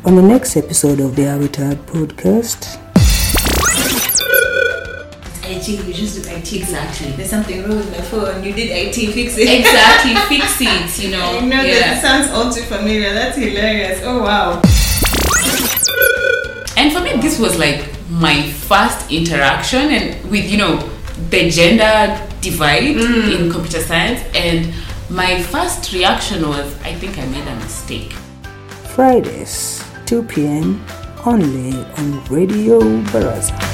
On the next episode of the Habitat podcast. IT, you just do IT. Exactly. There's something wrong with my phone. You did IT, fix it. Exactly, fix it, you know. That sounds all too familiar. That's hilarious. Oh, wow. And for me, this was like my first interaction and with, the gender divide in computer science. And my first reaction was, I think I made a mistake. Fridays, 2 p.m. only on Radio Baraza.